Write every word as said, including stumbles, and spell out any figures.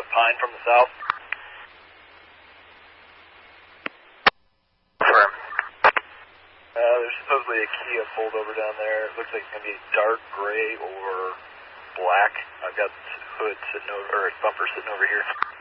Pine from the south. Confirm. Uh, there's supposedly a Kia pulled over down there. It looks like it's going to be dark gray or black. I've got hood sitting over, or bumper sitting over here.